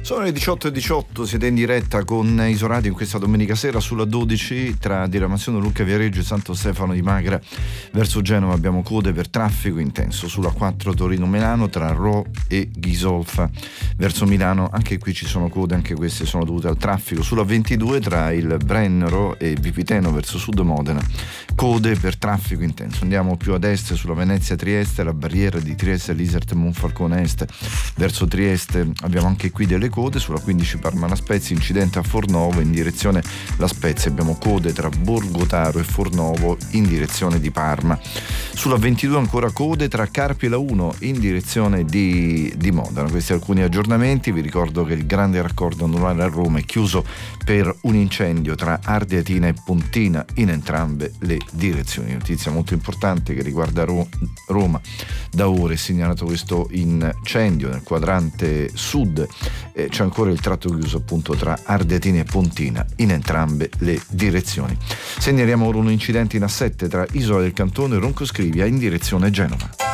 Sono le 18:18, siete in diretta con Isoradio in questa domenica sera sulla 12 tra diramazione Lucca Viareggio e Santo Stefano di Magra verso Genova. Abbiamo code per traffico intenso sulla 4 Torino-Milano tra Rho e Ghisolfa verso Milano. Anche qui ci sono code, anche queste sono dovute al traffico. Sulla 22 tra il Brennero e Vipiteno verso Sud Modena, code per traffico intenso. Andiamo più ad est sulla Venezia-Trieste, la barriera di Trieste Lisert Monfalcone Est verso Trieste. Abbiamo anche qui delle code sulla 15 Parma La Spezia, incidente a Fornovo in direzione La Spezia. Abbiamo code tra Borgotaro e Fornovo in direzione di Parma. Sulla 22 ancora code tra Carpi e la 1 in direzione di Modena. Questi alcuni aggiornamenti. Vi ricordo che il grande raccordo anulare a Roma è chiuso per un incendio tra Ardeatina e Pontina in entrambe le direzioni. Notizia molto importante che riguarda Roma. Da ore è segnalato questo incendio nel quadrante sud. C'è ancora il tratto chiuso appunto tra Ardeatina e Pontina in entrambe le direzioni. Segnaliamo ora un incidente in A7 tra Isola del Cantone e Roncoscrivia in direzione Genova.